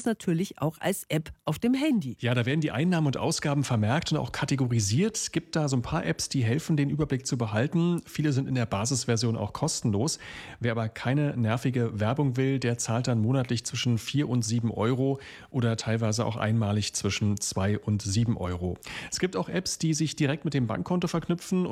natürlich auch als App auf dem Handy. Ja, da werden die Einnahmen und Ausgaben vermerkt und auch kategorisiert. Es gibt da so ein paar Apps, die helfen, den Überblick zu behalten. Viele sind in der Basisversion auch kostenlos. Wer aber keine nervige Werbung will, der zahlt dann monatlich zwischen 4 und 7 Euro oder teilweise auch einmalig zwischen 2 und 7 Euro. Es gibt auch Apps, die sich direkt mit dem Bankkonto verknüpfen